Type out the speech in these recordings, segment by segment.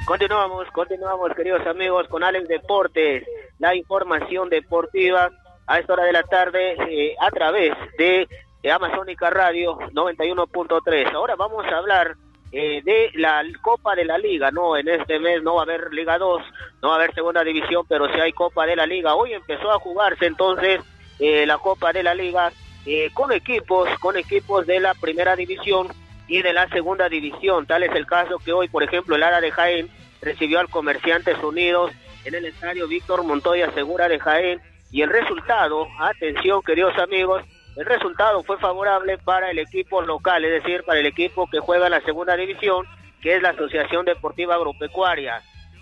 Continuamos, queridos amigos, con Alex Deportes, la información deportiva a esta hora de la tarde a través de Amazónica Radio 91.3. Ahora vamos a hablar de la Copa de la Liga, ¿no? En este mes no va a haber Liga 2, no va a haber Segunda División, pero sí hay Copa de la Liga. Hoy empezó a jugarse entonces la Copa de la Liga con equipos de la Primera División y de la Segunda División. Tal es el caso que hoy, por ejemplo, el ARA de Jaén recibió al Comerciantes Unidos en el estadio Víctor Montoya Segura de Jaén, y el resultado, atención queridos amigos, el resultado fue favorable para el equipo local, es decir, para el equipo que juega en la Segunda División, que es la Asociación Deportiva Agropecuaria.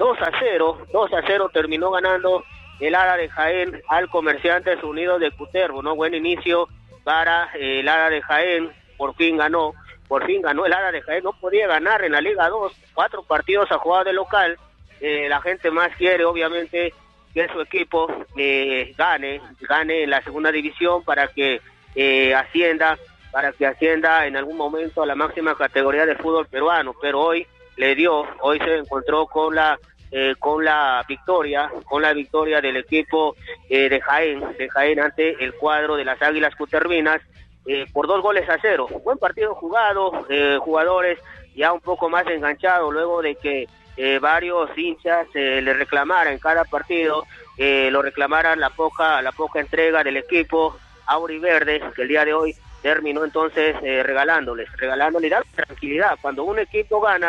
2-0 terminó ganando el ARA de Jaén al Comerciantes Unidos de Cutervo, ¿no? Buen inicio para el ARA de Jaén, por fin ganó el ARA de Jaén, no podía ganar en la Liga 2, 4 partidos ha jugado de local. La gente más quiere obviamente que su equipo gane en la Segunda División para que ascienda en algún momento a la máxima categoría del fútbol peruano, pero hoy se encontró con la victoria del equipo de Jaén ante el cuadro de las Águilas Cutervinas por 2-0. Buen partido jugado, jugadores ya un poco más enganchados luego de que varios hinchas le reclamaran en cada partido, lo reclamaran la poca entrega del equipo auriverde, que el día de hoy terminó entonces regalándole da tranquilidad. Cuando un equipo gana,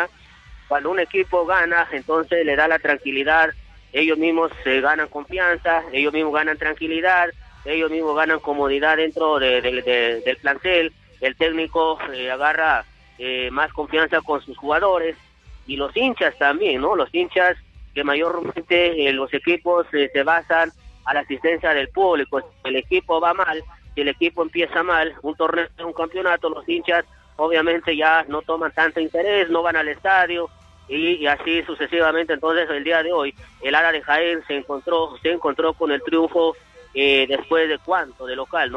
entonces le da la tranquilidad, ellos mismos se ganan confianza, ellos mismos ganan tranquilidad, ellos mismos ganan comodidad dentro del plantel, el técnico agarra más confianza con sus jugadores, y los hinchas también, ¿no? Los hinchas que mayormente los equipos se basan a la asistencia del público. Si el equipo va mal, si el equipo empieza mal, un torneo, un campeonato, los hinchas obviamente ya no toman tanto interés, no van al estadio, y así sucesivamente. Entonces el día de hoy el ARA de Jaén se encontró con el triunfo después de cuánto de local,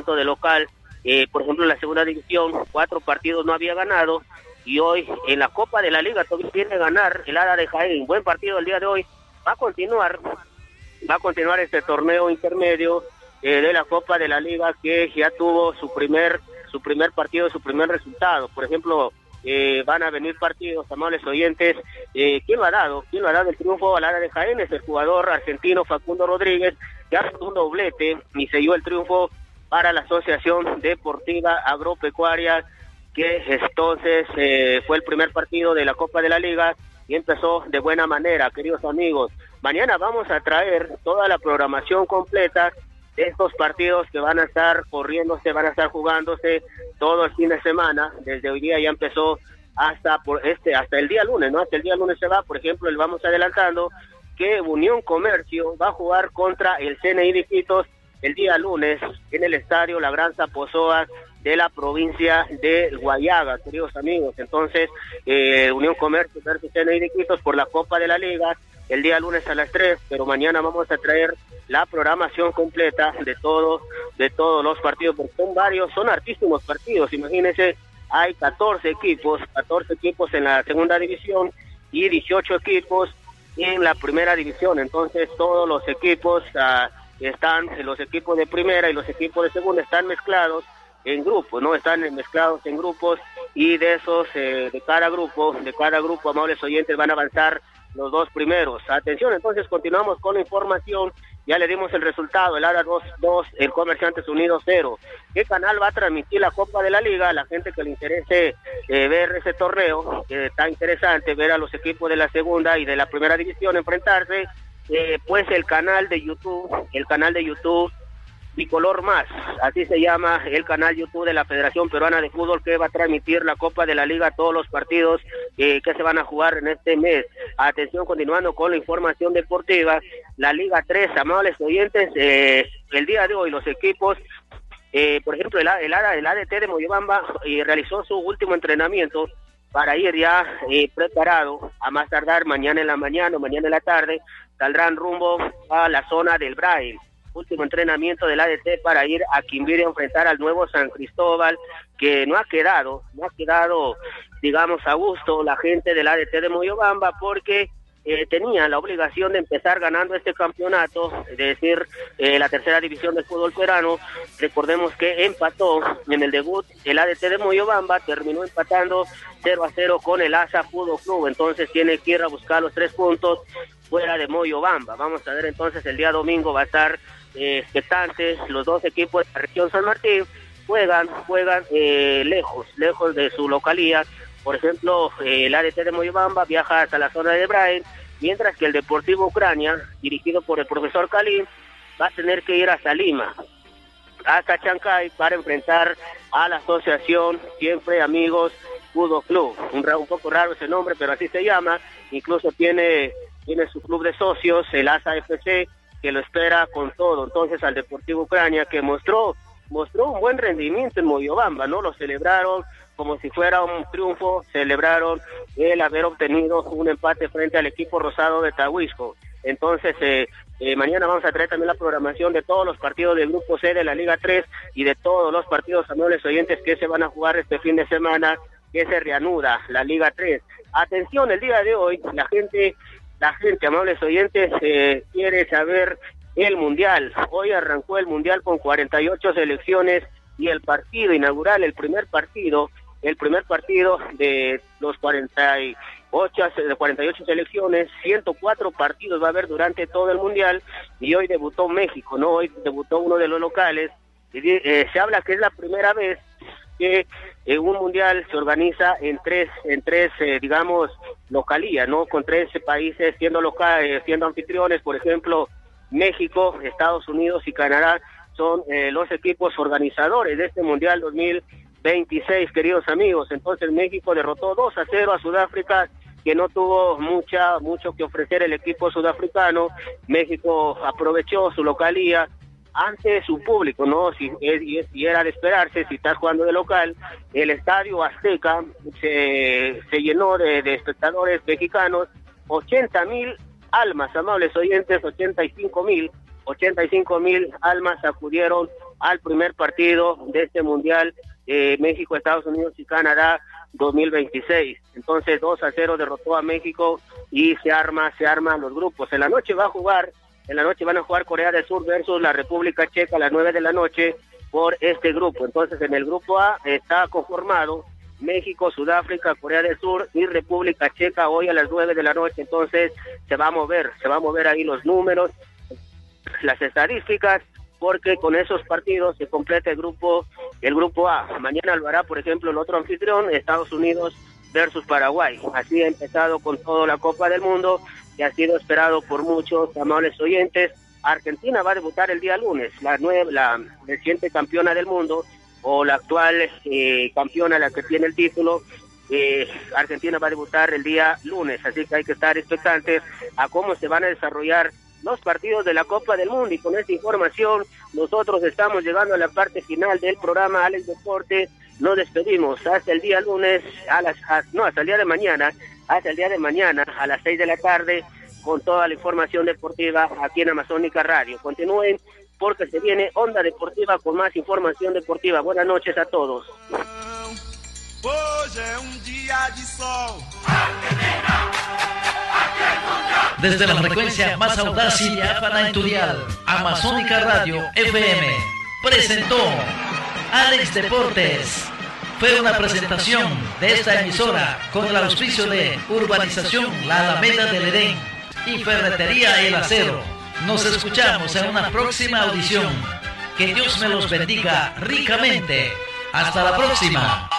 por ejemplo en la Segunda División 4 partidos no había ganado, y hoy en la Copa de la Liga todavía viene a ganar el ARA de Jaén. Buen partido el día de hoy. Va a continuar este torneo intermedio de la Copa de la Liga, que ya tuvo su primer partido, su primer resultado. Por ejemplo, van a venir partidos, amables oyentes. ¿Quién lo ha dado el triunfo al ARA de Jaén? Es el jugador argentino Facundo Rodríguez, que hace un doblete y se dio el triunfo para la Asociación Deportiva Agropecuaria, que entonces fue el primer partido de la Copa de la Liga y empezó de buena manera, queridos amigos. Mañana vamos a traer toda la programación completa de estos partidos que van a estar corriéndose, van a estar jugándose todo el fin de semana. Desde hoy día ya empezó hasta el día lunes, ¿no? Hasta el día lunes se va. Por ejemplo, le vamos adelantando que Unión Comercio va a jugar contra el CNI de Iquitos el día lunes en el estadio La Gran Zaposoa de la provincia de Guayaga, queridos amigos. Entonces, Unión Comercio versus CNI de Iquitos por la Copa de la Liga el día lunes a las 3, pero mañana vamos a traer la programación completa de todos los partidos, porque son hartísimos partidos. Imagínense, hay 14 equipos en la Segunda División y 18 equipos en la Primera División. Entonces todos los equipos los equipos de Primera y los equipos de Segunda están mezclados en grupos, ¿no? Mezclados en grupos, y de esos, de cada grupo, amables oyentes, van a avanzar los 2 primeros. Atención, entonces continuamos con la información. Ya le dimos el resultado, el ARA 2, el Comerciantes Unidos 0. ¿Qué canal va a transmitir la Copa de la Liga? La gente que le interese ver ese torneo, que está interesante ver a los equipos de la Segunda y de la Primera División enfrentarse, pues el canal de YouTube Bicolor Más, así se llama el canal YouTube de la Federación Peruana de Fútbol, que va a transmitir la Copa de la Liga, todos los partidos que se van a jugar en este mes. Atención, continuando con la información deportiva, la Liga 3, amables oyentes, el día de hoy los equipos, por ejemplo el ADT de Moyobamba realizó su último entrenamiento para ir ya preparado, a más tardar mañana en la mañana o mañana en la tarde, saldrán rumbo a la zona del Braille. último entrenamiento del ADT para ir a Quimbiri a enfrentar al nuevo San Cristóbal, que no ha quedado, digamos, a gusto la gente del ADT de Moyobamba, porque tenía la obligación de empezar ganando este campeonato, es decir, la tercera división del fútbol peruano. Recordemos que empató en el debut el ADT de Moyobamba, terminó empatando 0-0 con el ASA Fútbol Club, entonces tiene que ir a buscar los 3 puntos fuera de Moyobamba. Vamos a ver entonces, el día domingo va a estar expectantes, los dos equipos de la región San Martín juegan lejos de su localía. Por ejemplo, el ADT de Moyobamba viaja hasta la zona de Brain, mientras que el Deportivo Ucrania, dirigido por el profesor Kalim, va a tener que ir hasta Lima, hasta Chancay, para enfrentar a la asociación Siempre Amigos Fútbol Club. Un poco raro ese nombre, pero así se llama. Incluso tiene su club de socios, el ASA FC, que lo espera con todo. Entonces, al Deportivo Ucrania, que mostró un buen rendimiento en Moyobamba, ¿no? Lo celebraron como si fuera un triunfo, celebraron el haber obtenido un empate frente al equipo rosado de Tahuisco. Entonces, mañana vamos a traer también la programación de todos los partidos del Grupo C de la Liga 3 y de todos los partidos, amables oyentes, que se van a jugar este fin de semana, que se reanuda la Liga 3. Atención, el día de hoy, la gente, amables oyentes, quiere saber el Mundial. Hoy arrancó el Mundial con 48 selecciones y el partido inaugural, el primer partido de los 48 selecciones, 104 partidos va a haber durante todo el Mundial, y hoy debutó México, ¿no? Hoy debutó uno de los locales, y se habla que es la primera vez que un Mundial se organiza en tres digamos, localías, ¿no? Con 13 países siendo anfitriones. Por ejemplo, México, Estados Unidos y Canadá son los equipos organizadores de este Mundial 2026, queridos amigos. Entonces México derrotó 2-0 a Sudáfrica, que no tuvo mucho que ofrecer el equipo sudafricano. México aprovechó su localía ante su público, ¿no? Si era de esperarse, si estás jugando de local. El Estadio Azteca se llenó de espectadores mexicanos, 80,000 almas, amables oyentes, 85,000 almas acudieron al primer partido de este Mundial México, Estados Unidos y Canadá 2026. Entonces 2-0 derrotó a México y se arman los grupos. En la noche van a jugar Corea del Sur versus la República Checa a las 9 de la noche por este grupo. Entonces, en el grupo A está conformado México, Sudáfrica, Corea del Sur y República Checa hoy a las 9 de la noche. Entonces se va a mover ahí los números, las estadísticas, porque con esos partidos se completa el grupo A. Mañana lo hará, por ejemplo, el otro anfitrión, Estados Unidos versus Paraguay. Así ha empezado con toda la Copa del Mundo, que ha sido esperado por muchos amables oyentes. Argentina va a debutar el día lunes, la reciente campeona del mundo, o la actual campeona, la que tiene el título. Argentina va a debutar el día lunes, así que hay que estar expectantes a cómo se van a desarrollar los partidos de la Copa del Mundo. Y con esta información nosotros estamos llegando a la parte final del programa Alex Deporte. Nos despedimos hasta el día lunes hasta el día de mañana a las 6 de la tarde con toda la información deportiva aquí en Amazónica Radio. Continúen, porque se viene Onda Deportiva con más información deportiva. Buenas noches a todos. Desde la frecuencia más audaz y diáfana en tu dial, Amazónica Radio FM presentó Alex Deportes. Fue una presentación de esta emisora con el auspicio de Urbanización La Alameda del Edén y Ferretería El Acero. Nos escuchamos en una próxima audición. Que Dios me los bendiga ricamente. Hasta la próxima.